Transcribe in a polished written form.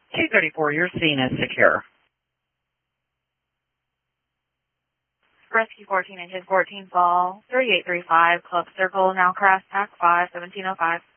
234, your scene is secure. Rescue 14 engine 14 fall, 3835, Club Circle, now cross TAC 5, 1705.